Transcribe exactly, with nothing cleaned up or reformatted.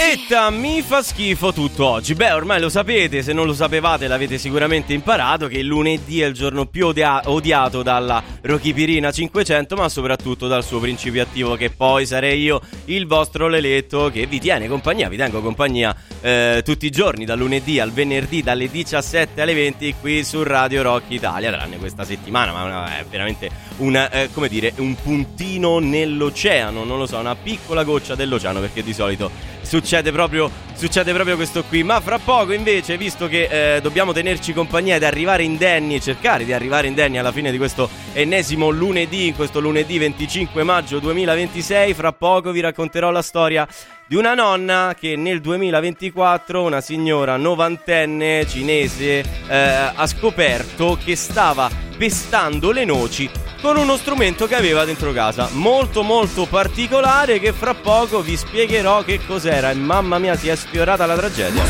Diletta, mi fa schifo tutto oggi. Beh, ormai lo sapete, se non lo sapevate l'avete sicuramente imparato, che il lunedì è il giorno più odia- odiato dalla Rochipirina cinquecento, ma soprattutto dal suo principio attivo, che poi sarei io, il vostro Leletto, che vi tiene compagnia, vi tengo compagnia eh, tutti i giorni, dal lunedì al venerdì, dalle diciassette alle venti, qui su Radio Rock Italia, tranne questa settimana, ma è veramente una, eh, come dire, un puntino nell'oceano, non lo so, una piccola goccia dell'oceano, perché di solito succede proprio, succede proprio questo qui. Ma fra poco invece, visto che eh, dobbiamo tenerci compagnia ed arrivare indenni, cercare di arrivare indenni alla fine di questo ennesimo lunedì, questo lunedì venticinque maggio duemilaventisei, fra poco vi racconterò la storia di una nonna che nel duemilaventiquattro, una signora novantenne cinese, eh, ha scoperto che stava pestando le noci con uno strumento che aveva dentro casa, molto molto particolare, che fra poco vi spiegherò che cos'era. E mamma mia, si è sfiorata la tragedia.